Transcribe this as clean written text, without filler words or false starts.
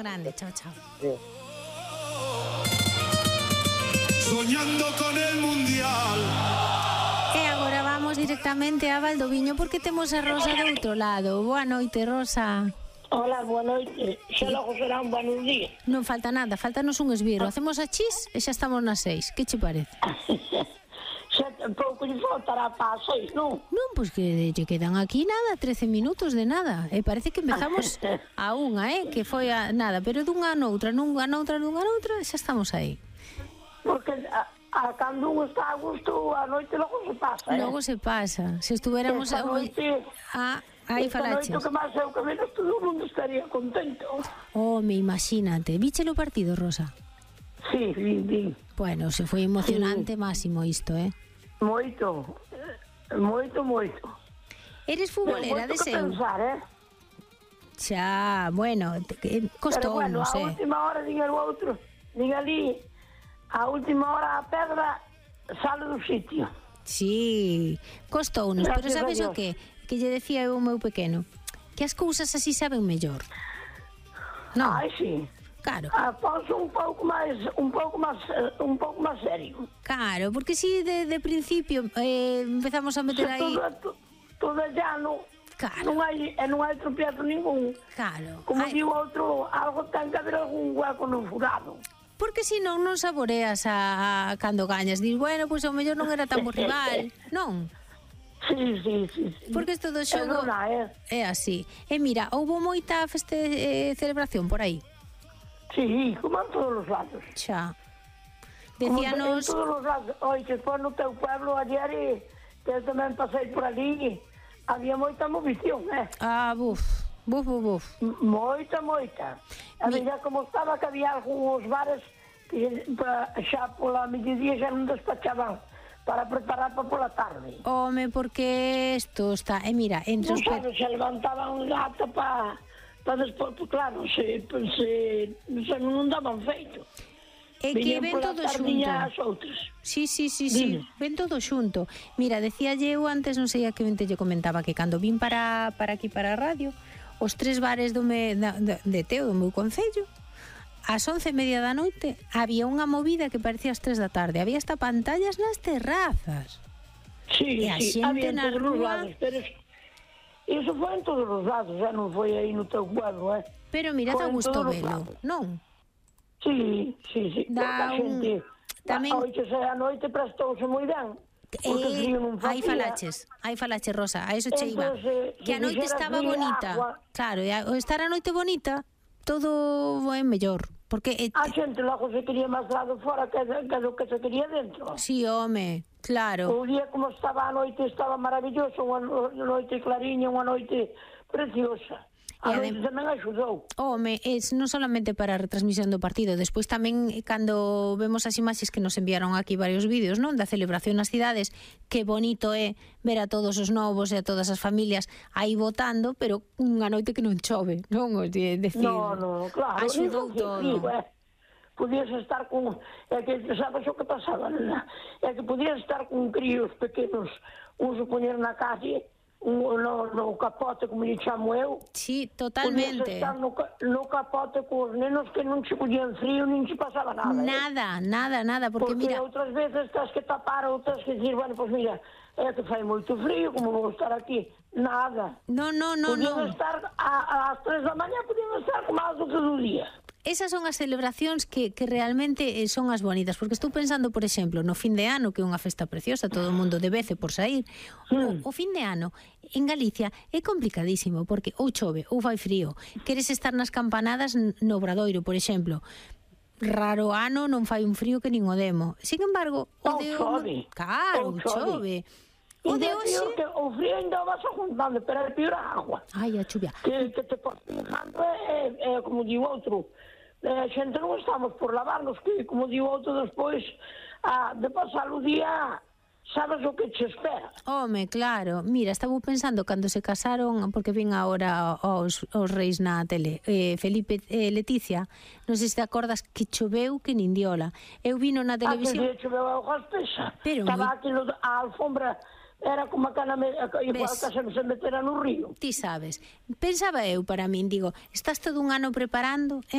grande, chao, chao. Sí. Soñando con el mundial. E agora vamos directamente a Valdoviño porque temos a Rosa do outro lado. Boa noite, Rosa. Hola, boa noite. Xa logo serán buenos días. Non falta nada, faltanos un esbirro. Hacemos a chis e xa estamos nas 6. Que che parece? Xa pouco lle faltará para as 6, non? Non, pois que lle quedan aquí nada, 13 minutos de nada. E parece que empezamos a unha, que foi a nada, pero dunha a noutra, dunha a noutra, xa estamos aí. Porque a cando un está a gusto, a noite logo se pasa, Logo se pasa. Se estuéramos Esta noite... aí falaches. Esta noite que máis eu que menos todo o mundo estaría contento. Me imagínate. Viche o partido, Rosa? Sí, vin. Bueno, se foi emocionante máximo isto, Moito. Moito. Eres futbolera de seu? Moito que pensar, Xa, bueno, costou, pero bueno, non sei. A última hora, diga o outro, diga ali, a última hora a pedra sale do sitio. Sí, costounos, pero Gracias sabes a o que? Que lle decía eu ao meu pequeno, que as cousas así saben mellor. Non? Ai, sí. Claro. Pois un pouco máis serio. Claro, porque si de principio empezamos a meter aí... Todo llano, claro. non hai tropiezo ningún. Claro. Como digo outro, algo ten que haber algún hueco no furado. Porque senón non saboreas a cando gañas. Dis, bueno, pois ao mellor non era tan bo rival, non? Sí. Porque isto do xogo é así. E mira, houbo moita celebración por aí? Sí, como en todos os lados. Xa. Decíanos... Como en todos os lados. Oixe, por no teu pueblo ayer, que eu tamén pasei por ali, había moita movición, buf. Moita. A ver como estaba que había algúns bares que xa pola mediodía xa non despachaban para preparar para pola tarde. Porque isto está... mira, entre os... Non se levantaban un gato para despois, claro, non daban feito. É que ven todo xunto. Sí, ven todo xunto. Mira, decíalle eu antes, non sei a que mente lle comentaba, que cando vin para aquí, para a radio, os 3 bares de Teo, do meu concello, ás 11:30 da noite, había unha movida que parecía as 3 da tarde. Había hasta pantallas nas terrazas. Sí, e a xente na rúa... Iso foi en todos os lados, non foi aí no teu pueblo, Pero mira, te gusto velo, non? Sí. Dá un... Tamén... Oito a noite prestouse moi ben. Aí falaches, Rosa, a eso che iba. Que a noite estaba bonita. Claro, e estar a noite bonita, todo é mellor. Porque a xente logo se quería máis lado fora que do que se quería dentro. Sí, home, claro. O día como estaba a noite estaba maravilloso, unha noite clariña, unha noite preciosa. A noite tamén axudou. Home, non solamente para a retransmisión do partido, despois tamén cando vemos as imaxes que nos enviaron aquí varios vídeos, non, da celebración nas cidades, que bonito é ver a todos os novos e a todas as familias aí votando, pero unha noite que non chove, non? No, claro. Axudou todo. Podías estar con... É que sabes o que pasaba, nena? É que podías estar con críos pequenos, uns a poñer na calle, no capote, como lle chamo eu. Sí, totalmente. Podías estar no capote cos nenos que non se collían frío, nin se pasaba nada. Nada, porque mira... outras veces tens que tapar, outras que dicir, bueno, pois mira, é que fai moito frío, como vou estar aquí? Nada. No. Podían estar ás 3 da mañá, podían estar como as 12 do día. Esas son as celebracións que realmente son as bonitas, porque estou pensando, por exemplo, no fin de ano, que é unha festa preciosa, todo o mundo debece por sair. O fin de ano en Galicia é complicadísimo, porque ou chove ou fai frío. Queres estar nas campanadas no Obradoiro, por exemplo. Raro ano non fai un frío que nin o demo. Sin embargo, o de chove. Claro, chove. O de hoxe... O frío ainda vas a juntando, pero é pior a agua. Ai, a chuvia. Que te podes dejando, como digo outro, a xente non estamos por lavarnos, que, como digo outro despois, de pasar o día, sabes o que te espera. Home, claro. Mira, estaba pensando cando se casaron, porque vin agora os reis na tele, Felipe e Leticia, non sei se te acordas que choveu que nin diola. Eu vino na televisión... Que choveu a hoja espesa. Estaba aquilo, a alfombra... Era como a cana igual que se metera no río. Ti sabes. Pensaba eu para min, digo, estás todo un ano preparando,